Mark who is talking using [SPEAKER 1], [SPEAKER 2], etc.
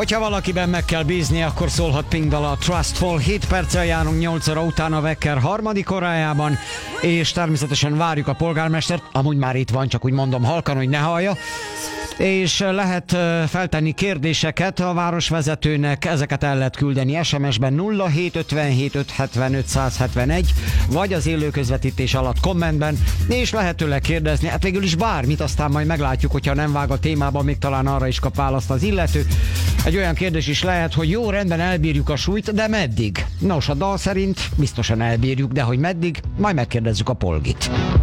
[SPEAKER 1] Hogyha valakiben meg kell bízni, akkor szólhat Pingdal a Trustful. 7 perccel járunk 8 óra után a Vekker harmadik órájában, és természetesen várjuk a polgármestert. Amúgy már itt van, csak úgy mondom halkan, hogy ne hallja. És lehet feltenni kérdéseket a városvezetőnek, ezeket el lehet küldeni SMS-ben 0757 575 171, vagy az élő közvetítés alatt kommentben, és lehet tőle kérdezni, hát végül is bármit, aztán majd meglátjuk, hogyha nem vág a témába, még talán arra is kap választ az illető. Egy olyan kérdés is lehet, hogy jó, rendben, elbírjuk a súlyt, de meddig? Nos, a dal szerint biztosan elbírjuk, de hogy meddig, majd megkérdezzük a polgit.